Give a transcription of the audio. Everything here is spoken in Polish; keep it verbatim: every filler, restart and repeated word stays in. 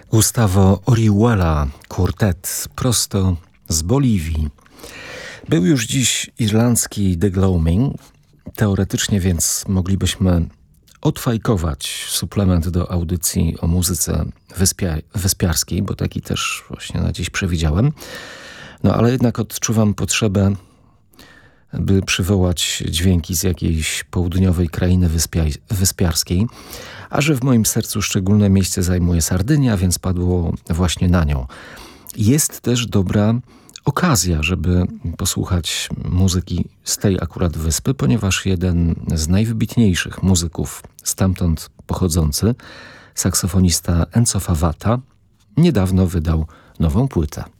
Gustavo Orihuela, Quartet, prosto z Boliwii. Był już dziś irlandzki The Gloaming. Teoretycznie więc moglibyśmy odfajkować suplement do audycji o muzyce wyspia wyspiarskiej, bo taki też właśnie na dziś przewidziałem. No ale jednak odczuwam potrzebę, by przywołać dźwięki z jakiejś południowej krainy wyspia wyspiarskiej, a że w moim sercu szczególne miejsce zajmuje Sardynia, więc padło właśnie na nią. Jest też dobra okazja, żeby posłuchać muzyki z tej akurat wyspy, ponieważ jeden z najwybitniejszych muzyków stamtąd pochodzący, saksofonista Enzo Favata, niedawno wydał nową płytę.